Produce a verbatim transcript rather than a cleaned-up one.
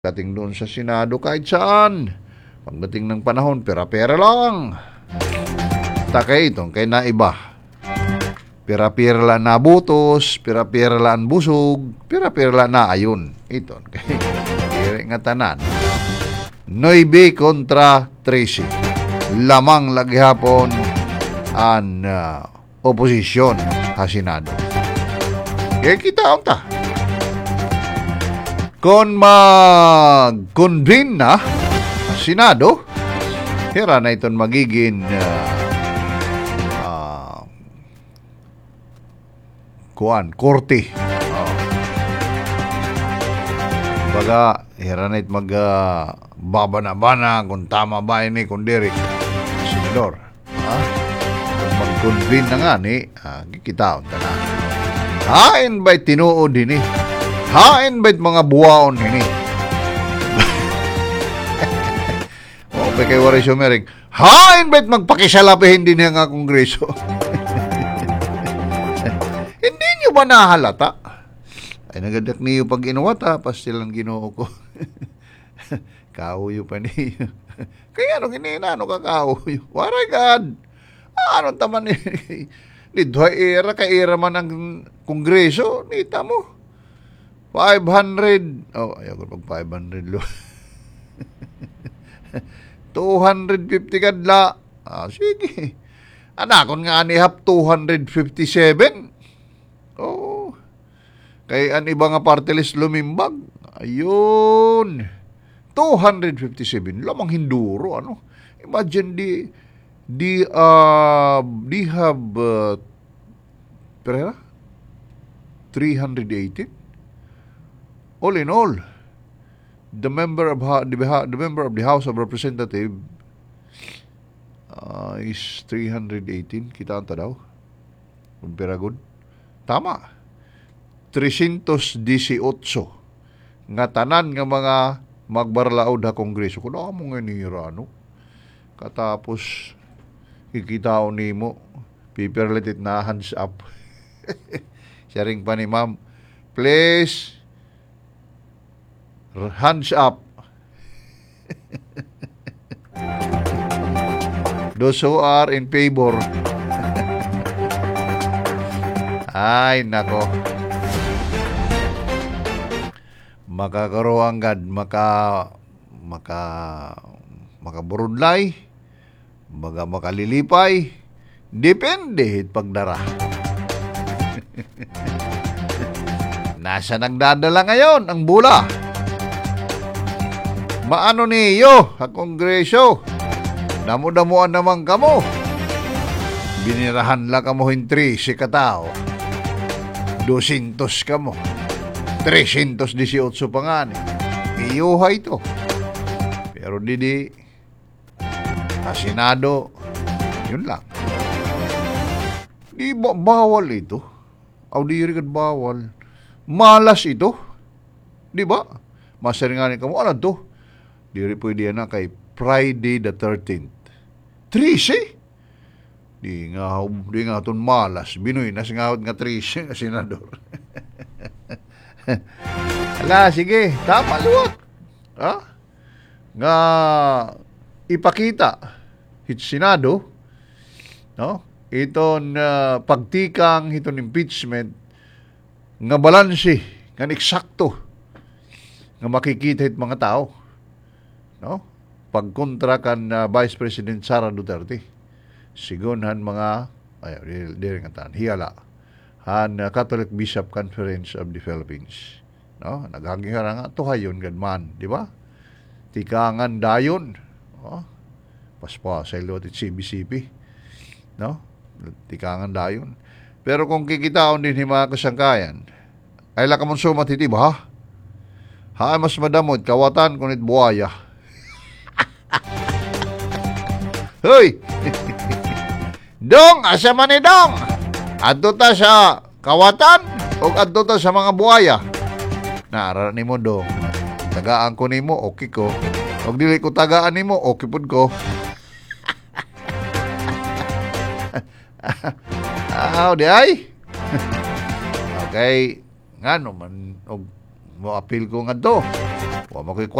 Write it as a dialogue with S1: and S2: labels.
S1: Dating doon sa Senado kahit saan. Pagdating ng panahon, pera-pera lang. Takay itong kay naiba. Pera-pera lang nabutos, pera-pera lang busog, pera-pera lang naayon. Ito, kay kaya nga tanan. Noybe kontra tresi. Lamang lagi hapon ang uh, oposisyon sa Senado. Kaya kita ang ta. Kung mag-convene na Senado, hira na itong magiging uh, uh, kuan, korte. Oh. Baga, hira na itong mag uh, babana-bana kung tama ba ini kung diri senador. Ha? Kung mag-convene na nga ni, uh, kikitaon ta na. Hain ba'y tinuod din eh? Hain ba'y mga buwaon ini? O, pa kay Waray Sumereg, hain ba'y magpakisalapihin din nga kongreso? Hindi nyo ba nahalata? Ay, nagadak niyo pag inuwata, pastilang ginoo ko. Kauyo pa niyo. Kaya ano ginina, ano ka kauyo? Waray God! Ano taman ni... Lidwa era, ka-era man ang kongreso, nita mo. five hundred. Oh, ayaw ko pag five hundred lo. two hundred fifty kadla. Ah, sige. Anakon nga anihap two hundred fifty-seven. Oh. Kay an iba nga party list lumimbag. Ayun. two hundred fifty-seven. Lamang hinduro, ano? Imagine di di uh, di have uh, pera? three hundred eighty. All in all, the member of the, the member of the House of Representatives uh, is three hundred eighteen. Kita anta daw. Kumpira good. Tama. three hundred eighteen nga tanan nga mga magbarlaod ha kongreso. Kung na mo nga nira, no? Katapos, kikitao ni mo, piperlitit na hands up. Sharing pa ni ma'am, please, hands up. Those who are in favor. Ay, nako. Makakaroang gad, maka, maka, makaburudlay, baga makalilipay, depende pagdara. Nasa nagdadala ngayon ang bula. Maano niyo sa kongreso? Damo-damuan naman kamo. Binirahan lang kamo hintri si katao. Dusintos kamo. Tresintos disiotso pa nga ni. Iyuha ito. Pero didi sa Senado, yun lang. Di ba bawal ito? Aw di rin bawal. Malas ito. Di ba? Masaringanin ka mo, ano to? Di rin pwede na kay Friday the thirteenth. Trisi? Di nga, di nga itong malas. Binoy na singawad nga trisi nga senador. Ala, sige. Tama, luwag. Ha? Nga ipakita hit Senado, no? Iton uh, pagtikang iton impeachment nga balanse nga eksakto nga makikita hit mga tao, no? Pagkontra kan uh, Vice President Sara Duterte sigunhan mga ay dili nga tan hiyala han uh, Catholic Bishop Conference of the Philippines, no? Naghanging nga tuhayon gadman, di ba? Tikangan dayon, oh, paspa sa ilot at C B C P, no? Tikangan dayon. Pero kung kikitaon din hima kasangkayan, ay lakamon sumat iti ba, ha? Ha, mas madamod, kawatan kunit buhaya. Hoy! Dong, asa man ni Dong? Adto ta sa kawatan o adto ta sa mga buhaya? Naara ni mo, Dong. Tagaan ko nimo, okay ko. Huwag dili ko tagaan nimo, okay pud ko. Ah, di ay. Okay, ngano man og mo appeal ko nga to. Wa mo ko'y